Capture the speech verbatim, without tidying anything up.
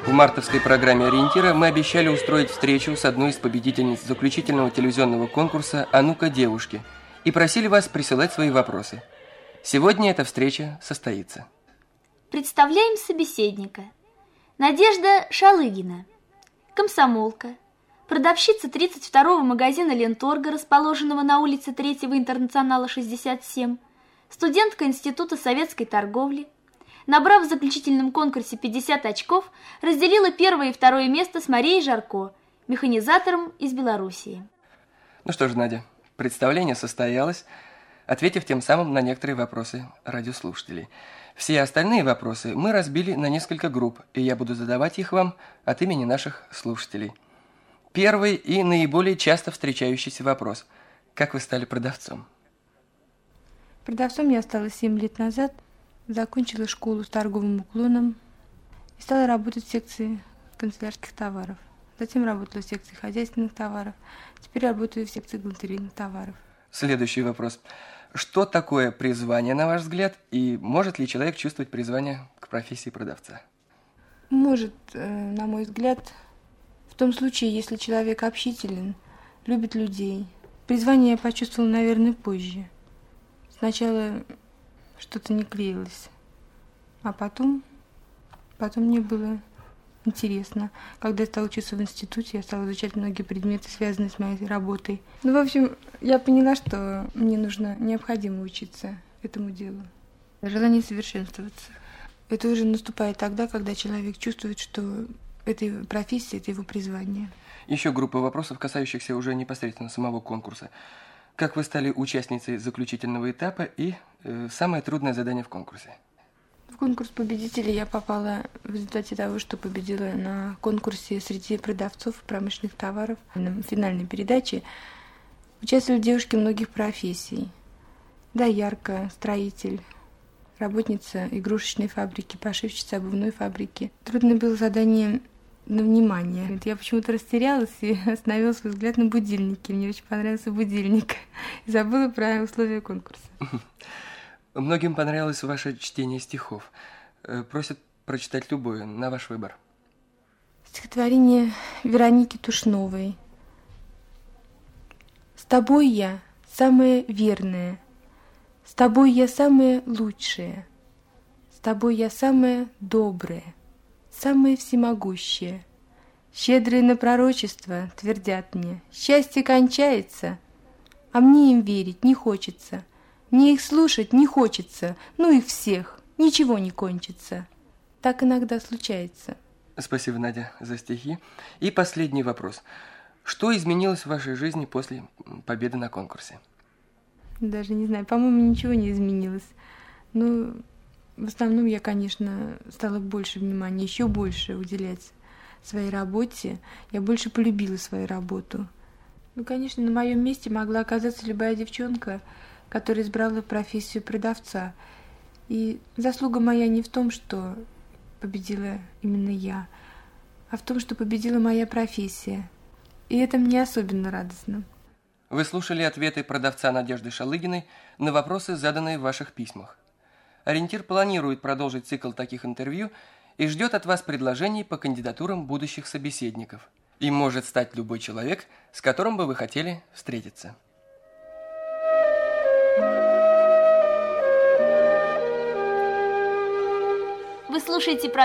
В мартовской программе «Ориентира» мы обещали устроить встречу с одной из победительниц заключительного телевизионного конкурса «А ну-ка, девушки» и просили вас присылать свои вопросы. Сегодня эта встреча состоится. Представляем собеседника. Надежда Шалыгина, комсомолка, продавщица тридцать второго магазина Ленторга, расположенного на улице третьего Интернационала шестьдесят семь, студентка Института советской торговли. Набрав в заключительном конкурсе пятьдесят очков, разделила первое и второе место с Марией Жарко, механизатором из Белоруссии. Ну что ж, Надя, представление состоялось, ответив тем самым на некоторые вопросы радиослушателей. Все остальные вопросы мы разбили на несколько групп, и я буду задавать их вам от имени наших слушателей. Первый и наиболее часто встречающийся вопрос. Как вы стали продавцом? Продавцом я стала семь лет назад. Закончила школу с торговым уклоном и стала работать в секции канцелярских товаров. Затем работала в секции хозяйственных товаров. Теперь работаю в секции галантерейных товаров. Следующий вопрос. Что такое призвание, на ваш взгляд, и может ли человек чувствовать призвание к профессии продавца? Может, на мой взгляд, в том случае, если человек общителен, любит людей. Призвание я почувствовала, наверное, позже. Сначала что-то не клеилось, а потом, потом мне было интересно. Когда я стала учиться в институте, я стала изучать многие предметы, связанные с моей работой. Ну, в общем, я поняла, что мне нужно, необходимо учиться этому делу. Желание совершенствоваться. Это уже наступает тогда, когда человек чувствует, что эта профессия, это его призвание. Еще группа вопросов, касающихся уже непосредственно самого конкурса. Как вы стали участницей заключительного этапа и э, самое трудное задание в конкурсе? В конкурс победителей я попала в результате того, что победила на конкурсе среди продавцов промышленных товаров. На финальной передаче участвовали девушки многих профессий. Доярка, строитель, работница игрушечной фабрики, пошивщица обувной фабрики. Трудное было задание на внимание. Я почему-то растерялась и остановила свой взгляд на будильнике. Мне очень понравился будильник. И забыла про условия конкурса. Многим понравилось ваше чтение стихов. Просят прочитать любое, на ваш выбор. Стихотворение Вероники Тушновой. «С тобой я самое верное, с тобой я самое лучшее, с тобой я самое доброе, самое всемогущее. Щедрые на пророчество твердят мне, счастье кончается, а мне им верить не хочется, мне их слушать не хочется, ну их всех, ничего не кончится. Так иногда случается». Спасибо, Надя, за стихи. И последний вопрос. Что изменилось в вашей жизни после победы на конкурсе? Даже не знаю, по-моему, ничего не изменилось. Ну, в основном я, конечно, стала больше внимания, еще больше уделять своей работе. Я больше полюбила свою работу. Ну, конечно, на моем месте могла оказаться любая девчонка, которая избрала профессию продавца. И заслуга моя не в том, что победила именно я, а в том, что победила моя профессия. И это мне особенно радостно. Вы слушали ответы продавца Надежды Шалыгиной на вопросы, заданные в ваших письмах. «Ориентир» планирует продолжить цикл таких интервью и ждет от вас предложений по кандидатурам будущих собеседников. Им может стать любой человек, с которым бы вы хотели встретиться. Вы слушаете